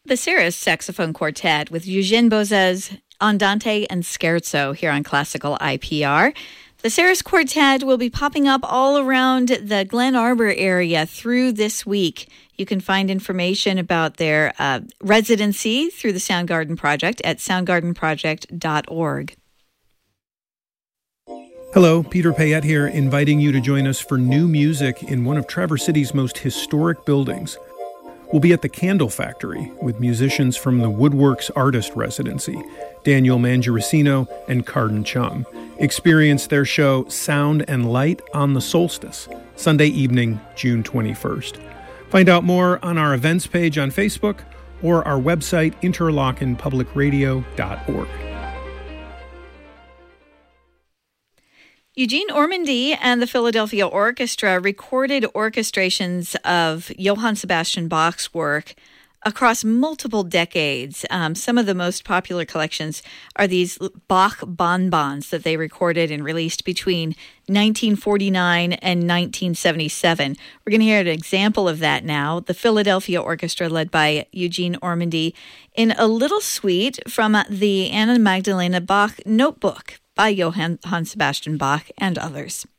The Cirrus Saxophone Quartet with Eugene Boz's Andante and Scherzo here on Classical IPR. The Cirrus Quartet will be popping up all around the Glen Arbor area through this week. You can find information about their residency through the Soundgarden Project at soundgardenproject.org. Hello, Peter Payette here, inviting you to join us for new music in one of Traverse City's most historic buildings. We'll be at the Candle Factory with musicians from the Woodworks Artist Residency, Daniel Mangiaricino and Carden Chung. Experience their show Sound and Light on the Solstice, Sunday evening, June 21st. Find out more on our events page on Facebook or our website, interlockenpublicradio.org. Eugene Ormandy and the Philadelphia Orchestra recorded orchestrations of Johann Sebastian Bach's work across multiple decades. Some of the most popular collections are these Bach bonbons that they recorded and released between 1949 and 1977. We're going to hear an example of that now. The Philadelphia Orchestra, led by Eugene Ormandy, in a little suite from the Anna Magdalena Bach Notebook by Johann Sebastian Bach and others.